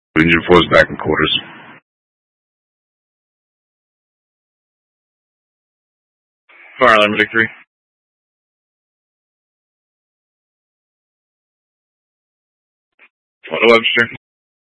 Engine 4 is back in quarters. Fire alarm victory. Webster.